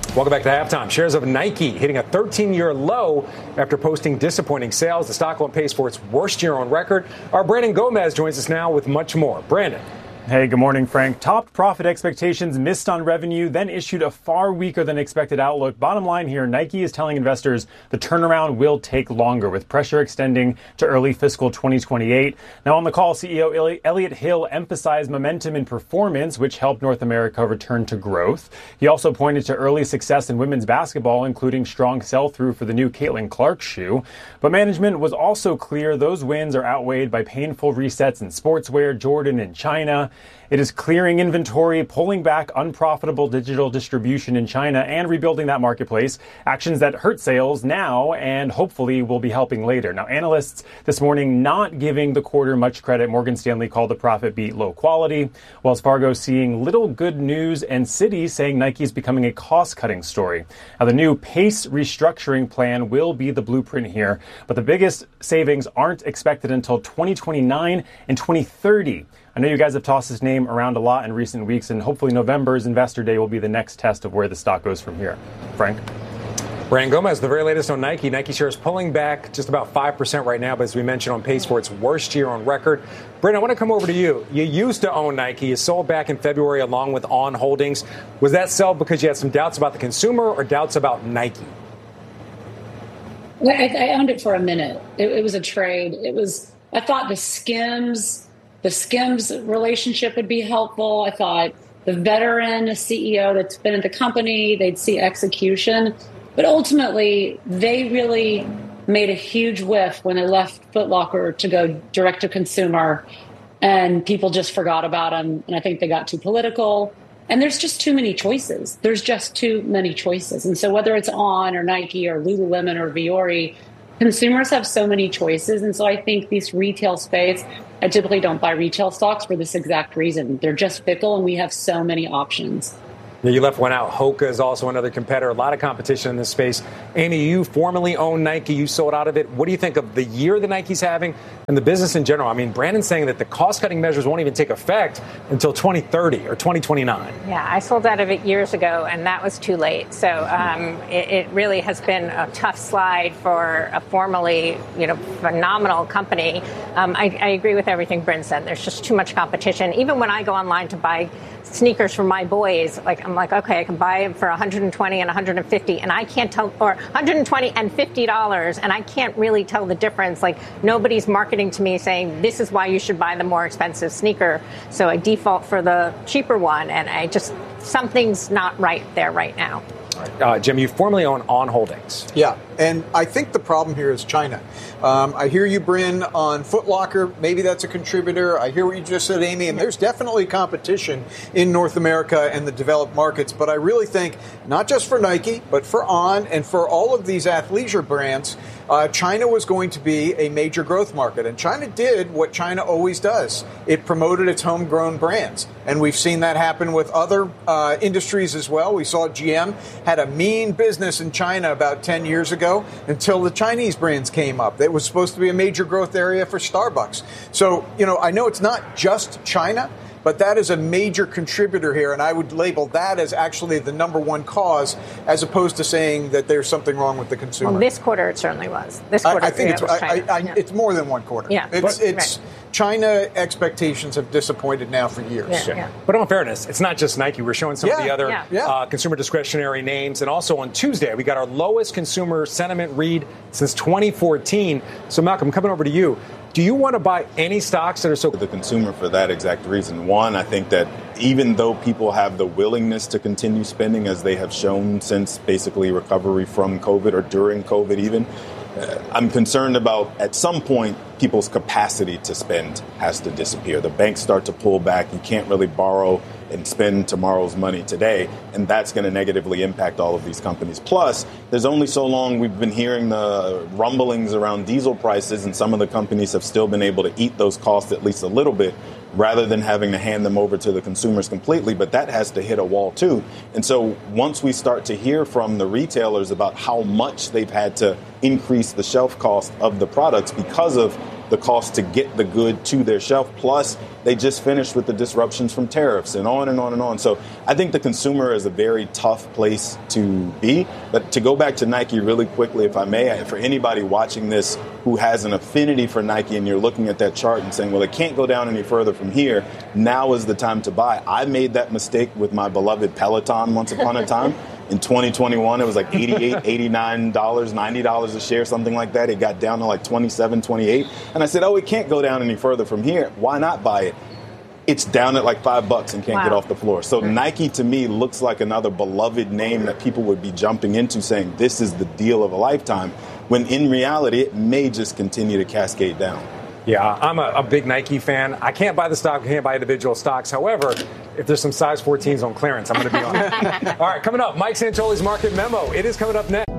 Welcome back to Halftime. Shares of Nike hitting a 13-year low after posting disappointing sales. The stock on pace for its worst year on record. Our Brandon Gomez joins us now with much more. Brandon. Hey, good morning, Frank. Topped profit expectations, missed on revenue, then issued a far weaker than expected outlook. Bottom line here, Nike is telling investors the turnaround will take longer, with pressure extending to early fiscal 2028. Now on the call, CEO Elliott Hill emphasized momentum in performance, which helped North America return to growth. He also pointed to early success in women's basketball, including strong sell-through for the new Caitlin Clark shoe. But management was also clear those wins are outweighed by painful resets in sportswear, Jordan, and China. It is clearing inventory, pulling back unprofitable digital distribution in China, and rebuilding that marketplace. Actions that hurt sales now and hopefully will be helping later. Now, analysts this morning not giving the quarter much credit. Morgan Stanley called the profit beat low quality. Wells Fargo seeing little good news, and Citi saying Nike is becoming a cost-cutting story. Now, the new PACE restructuring plan will be the blueprint here, but the biggest savings aren't expected until 2029 and 2030. I know you guys have tossed his name around a lot in recent weeks, and hopefully November's Investor Day will be the next test of where the stock goes from here. Frank? Brandon Gomez, the very latest on Nike. Nike shares pulling back just about 5% right now, but as we mentioned, on pace for its worst year on record. Brandon, I want to come over to you. You used to own Nike. You sold back in February along with On Holdings. Was that sell because you had some doubts about the consumer or doubts about Nike? I owned it for a minute. It was a trade. I thought the Skims relationship would be helpful. I thought the veteran CEO that's been at the company, they'd see execution. But ultimately, they really made a huge whiff when they left Foot Locker to go direct to consumer. And people just forgot about them. And I think they got too political. And there's just too many choices. And so whether it's On or Nike or Lululemon or Vuori, consumers have so many choices. And so I think this retail space, I typically don't buy retail stocks for this exact reason. They're just fickle and we have so many options. Yeah, you left one out. Hoka is also another competitor. A lot of competition in this space. Amy, you formerly owned Nike. You sold out of it. What do you think of the year that Nike's having and the business in general? I mean, Brandon's saying that the cost-cutting measures won't even take effect until 2030 or 2029. Yeah, I sold out of it years ago, and that was too late. So it really has been a tough slide for a formerly, phenomenal company. I agree with everything Bryn said. There's just too much competition. Even when I go online to buy sneakers for my boys, I'm like, okay, I can buy them for $120 and $150, and I can't tell, or $120 and $50, and I can't really tell the difference. Like, nobody's marketing to me saying this is why you should buy the more expensive sneaker. So I default for the cheaper one, and something's not right there right now. Jim, you formerly own On Holdings. Yeah, and I think the problem here is China. I hear you, Bryn, on Foot Locker. Maybe that's a contributor. I hear what you just said, Amy, and there's definitely competition in North America and the developed markets. But I really think not just for Nike, but for On and for all of these athleisure brands, China was going to be a major growth market. And China did what China always does. It promoted its homegrown brands. And we've seen that happen with other industries as well. We saw GM had a mean business in China about 10 years ago until the Chinese brands came up. It was supposed to be a major growth area for Starbucks. So, I know it's not just China, but that is a major contributor here, and I would label that as actually the number one cause, as opposed to saying that there's something wrong with the consumer. Well, this quarter it certainly was. This quarter, I think it's more than one quarter. Yeah, it's right. China expectations have disappointed now for years. Yeah. But in fairness, it's not just Nike. We're showing some of the other consumer discretionary names. And also on Tuesday, we got our lowest consumer sentiment read since 2014. So, Malcolm, coming over to you. Do you want to buy any stocks that are so... The consumer for that exact reason. One, I think that even though people have the willingness to continue spending, as they have shown since basically recovery from COVID or during COVID even, I'm concerned about, at some point, people's capacity to spend has to disappear. The banks start to pull back. You can't really borrow and spend tomorrow's money today, and that's going to negatively impact all of these companies. Plus, there's only so long we've been hearing the rumblings around diesel prices, and some of the companies have still been able to eat those costs at least a little bit, rather than having to hand them over to the consumers completely. But that has to hit a wall, too. And so once we start to hear from the retailers about how much they've had to increase the shelf cost of the products because of the cost to get the good to their shelf. Plus, they just finished with the disruptions from tariffs and on and on and on. So I think the consumer is a very tough place to be. But to go back to Nike really quickly, if I may, for anybody watching this who has an affinity for Nike and you're looking at that chart and saying, well, it can't go down any further from here, now is the time to buy. I made that mistake with my beloved Peloton once upon a time. In 2021, it was like $88, $89, $90 a share, something like that. It got down to like 27, 28. And I said, oh, it can't go down any further from here. Why not buy it? It's down at like $5 and can't get off the floor. So Nike, to me, looks like another beloved name that people would be jumping into saying this is the deal of a lifetime, when in reality, it may just continue to cascade down. Yeah, I'm a big Nike fan. I can't buy the stock. I can't buy individual stocks. However, if there's some size 14s on clearance, I'm going to be on it. All right, coming up, Mike Santoli's Market Memo. It is coming up next.